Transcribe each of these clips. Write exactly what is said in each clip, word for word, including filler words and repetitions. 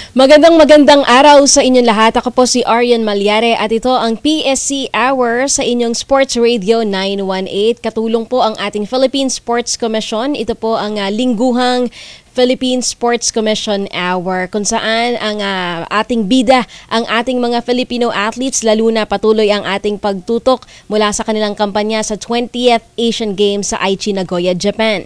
Magandang magandang araw sa inyong lahat. Ako po si Arian Malyare at ito ang P S C Hour sa inyong Sports Radio nine one eight. Katulong po ang ating Philippine Sports Commission. Ito po ang uh, lingguhang Philippine Sports Commission Hour kung saan ang uh, ating bida, ang ating mga Filipino athletes, lalo na patuloy ang ating pagtutok mula sa kanilang kampanya sa twentieth Asian Games sa Aichi, Nagoya, Japan.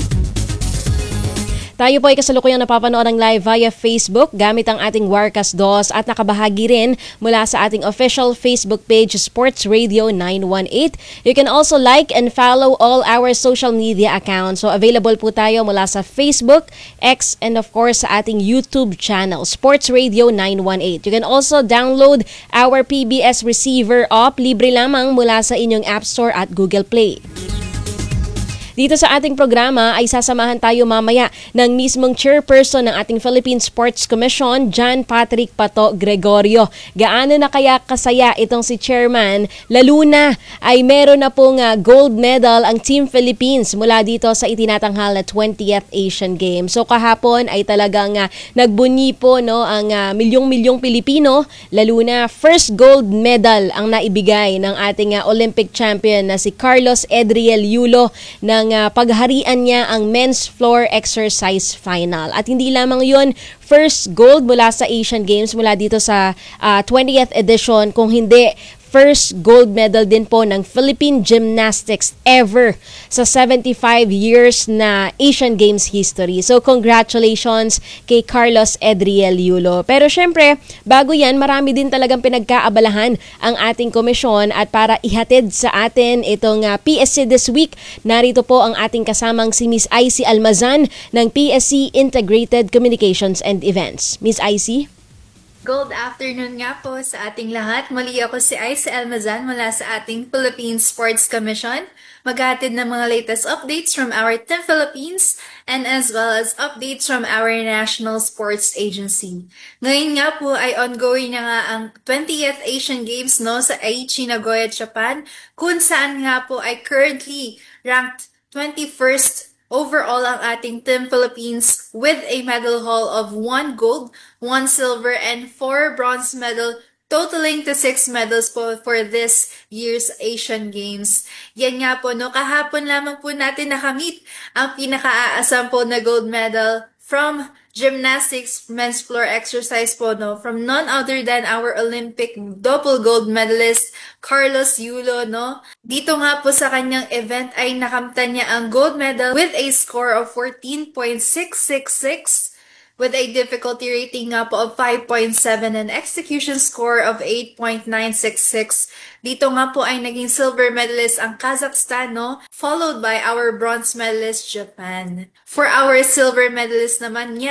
Tayo po ay kasalukuyang napapanood ng live via Facebook gamit ang ating Warcast DOS at nakabahagi rin mula sa ating official Facebook page Sports Radio nine one eight. You can also like and follow all our social media accounts. So available po tayo mula sa Facebook, X, and of course sa ating YouTube channel, Sports Radio nine one eight. You can also download our P B S Receiver app, libre lamang mula sa inyong App Store at Google Play. Dito sa ating programa ay sasamahan tayo mamaya ng mismong chairperson ng ating Philippine Sports Commission, John Patrick Pato Gregorio. Gaano na kaya kasaya itong si chairman, lalo na ay meron na pong uh, gold medal ang Team Philippines mula dito sa itinatanghal na twentieth Asian Games. So kahapon ay talagang uh, nagbunyi po no, ang uh, milyong-milyong Pilipino, lalo na first gold medal ang naibigay ng ating uh, Olympic champion na si Carlos Edriel Yulo ng ng uh, pagharian niya ang men's floor exercise final. At hindi lamang yun, first gold mula sa Asian Games mula dito sa uh, twentieth edition, kung hindi first gold medal din po ng Philippine Gymnastics ever sa seventy-five years na Asian Games history. So congratulations kay Carlos Edriel Yulo. Pero syempre, bago yan, marami din talagang pinagkaabalahan ang ating komisyon at para ihatid sa atin itong uh, P S C this week, narito po ang ating kasamang si Miss Icy Almazan ng P S C Integrated Communications and Events. Miss Icy? Good afternoon nga po sa ating lahat. Muli ako si Icy Almazan mula sa ating Philippine Sports Commission. Maghatid ng mga latest updates from our Team Philippines and as well as updates from our National Sports Agency. Ngayon nga po ay ongoing na nga ang twentieth Asian Games no, sa Aichi, Nagoya, Japan, kung saan nga po ay currently ranked twenty-first overall ang ating Team Philippines with a medal haul of one gold, one silver, and four bronze medal, totaling to six medals po for this year's Asian Games. Yan nga po, no, kahapon lamang po natin nakamit ang pinaka-aasam po na gold medal from gymnastics men's floor exercise po, no, from none other than our Olympic double gold medalist Carlos Yulo, no. Dito nga po sa kanyang event ay nakamtan niya ang gold medal with a score of fourteen point six six six with a difficulty rating nga po of five point seven and execution score of eight point nine six six. Dito nga po ay naging silver medalist ang Kazakhstan, no, followed by our bronze medalist Japan. For our silver medalist naman,